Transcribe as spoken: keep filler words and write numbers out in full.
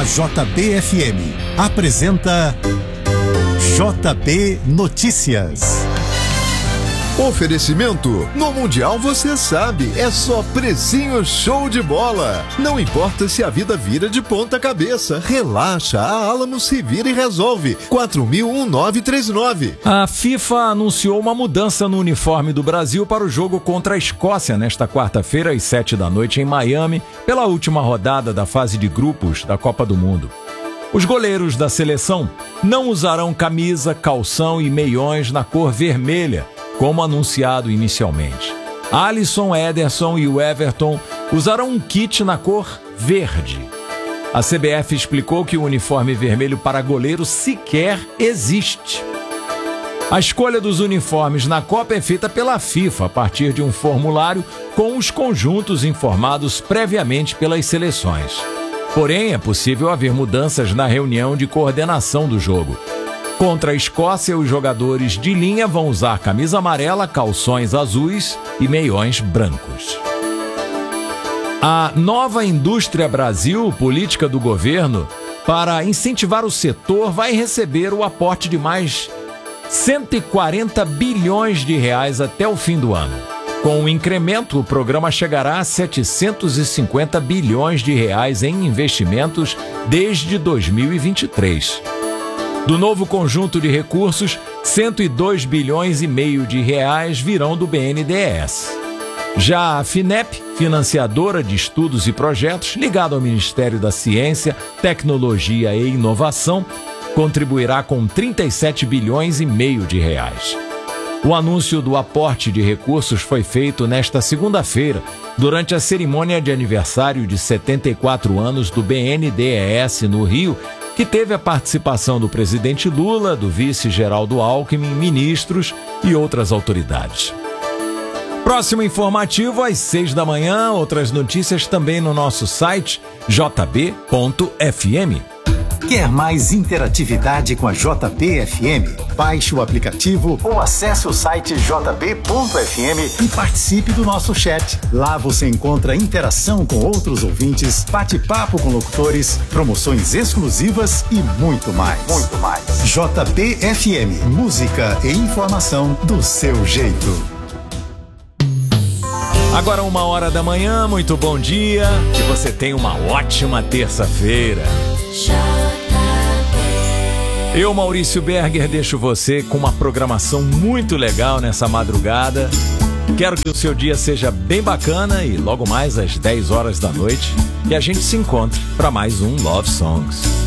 J B F M apresenta J B Notícias. Oferecimento: no Mundial você sabe, é só precinho show de bola. Não importa se a vida vira de ponta cabeça, relaxa, a Alamo se vira e resolve. quatro mil nove três nove. A FIFA anunciou uma mudança no uniforme do Brasil para o jogo contra a Escócia nesta quarta-feira às sete da noite em Miami, pela última rodada da fase de grupos da Copa do Mundo. Os goleiros da seleção não usarão camisa, calção e meiões na cor vermelha, como anunciado inicialmente. Alisson, Ederson e o Everton usarão um kit na cor verde. A C B F explicou que o uniforme vermelho para goleiro sequer existe. A escolha dos uniformes na Copa é feita pela FIFA a partir de um formulário com os conjuntos informados previamente pelas seleções. Porém, é possível haver mudanças na reunião de coordenação do jogo. Contra a Escócia, os jogadores de linha vão usar camisa amarela, calções azuis e meiões brancos. A Nova Indústria Brasil, política do governo, para incentivar o setor, vai receber o aporte de mais cento e quarenta bilhões de reais até o fim do ano. Com o incremento, o programa chegará a setecentos e cinquenta bilhões de reais em investimentos desde dois mil e vinte e três. Do novo conjunto de recursos, cento e dois bilhões e meio de reais virão do B N D E S. Já a FINEP, financiadora de estudos e projetos ligada ao Ministério da Ciência, Tecnologia e Inovação, contribuirá com trinta e sete bilhões e meio de reais. O anúncio do aporte de recursos foi feito nesta segunda-feira, durante a cerimônia de aniversário de setenta e quatro anos do B N D E S no Rio, que teve a participação do presidente Lula, do vice Geraldo Alckmin, ministros e outras autoridades. Próximo informativo às seis da manhã, outras notícias também no nosso site j b ponto f m. Quer mais interatividade com a J B F M? Baixe o aplicativo ou acesse o site j b ponto f m e participe do nosso chat. Lá você encontra interação com outros ouvintes, bate-papo com locutores, promoções exclusivas e muito mais. Muito mais. J B F M, música e informação do seu jeito. Agora uma hora da manhã, muito bom dia, que você tenha uma ótima terça-feira. Eu, Maurício Berger, deixo você com uma programação muito legal nessa madrugada. Quero que o seu dia seja bem bacana e logo mais às dez horas da noite que a gente se encontre para mais um Love Songs.